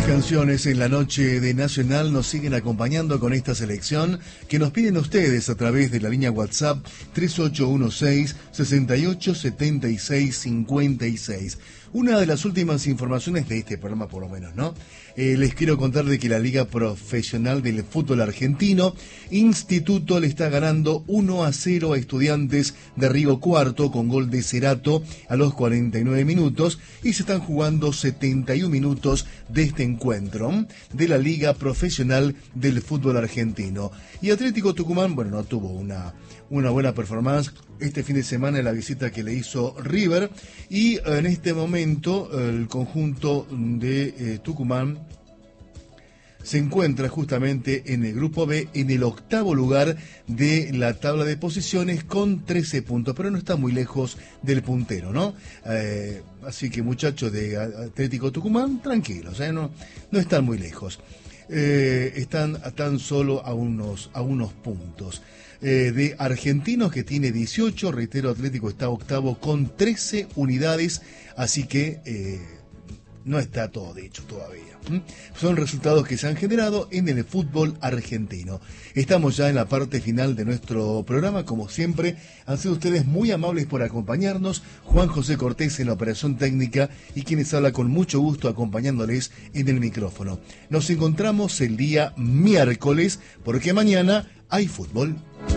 Canciones en la noche de Nacional nos siguen acompañando con esta selección que nos piden ustedes a través de la línea WhatsApp 3816-687656. Una de las últimas informaciones de este programa, por lo menos, ¿no? Les quiero contar de que la Liga Profesional del Fútbol Argentino, Instituto, le está ganando 1-0 a Estudiantes de Río Cuarto con gol de Cerato a los 49 minutos y se están jugando 71 minutos de este encuentro de la Liga Profesional del Fútbol Argentino. Y Atlético Tucumán, bueno, no tuvo una buena performance este fin de semana en la visita que le hizo River, y en este momento el conjunto de Tucumán se encuentra justamente en el grupo B, en el 8º lugar de la tabla de posiciones con 13 puntos, pero no está muy lejos del puntero, ¿no? Así que muchachos de Atlético Tucumán, tranquilos, no están muy lejos. Están tan solo a unos puntos. De Argentinos, que tiene 18, reitero, Atlético está 8º con 13 unidades, así que no está todo dicho todavía. Son resultados que se han generado en el fútbol argentino. Estamos ya en la parte final de nuestro programa. Como siempre, han sido ustedes muy amables por acompañarnos. Juan José Cortés en la operación técnica y quienes habla con mucho gusto acompañándoles en el micrófono. Nos encontramos el día miércoles, porque mañana hay fútbol.